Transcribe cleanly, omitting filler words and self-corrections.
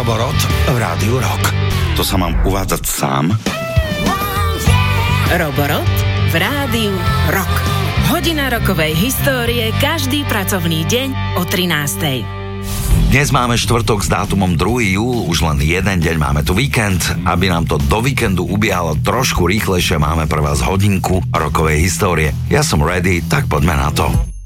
Roborod v Rádiu Rock. To sa mám uvádzať sám? Roborod v Rádiu Rock. Hodina rokovej histórie každý pracovný deň o 13:00. Dnes máme štvrtok s dátumom 2. júl, už len jeden deň máme tu víkend. Aby nám to do víkendu ubiehalo trošku rýchlejšie, máme pre vás hodinku rokovej histórie. Ja som ready, tak poďme na to.